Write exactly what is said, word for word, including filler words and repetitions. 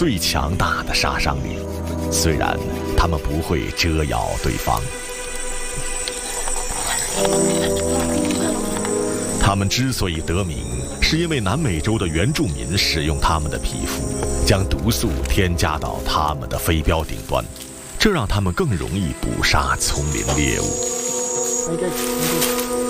最强大的杀伤力，虽然它们不会蛰咬对方。它们之所以得名，是因为南美洲的原住民使用它们的皮肤，将毒素添加到它们的飞镖顶端，这让它们更容易捕杀丛林猎物。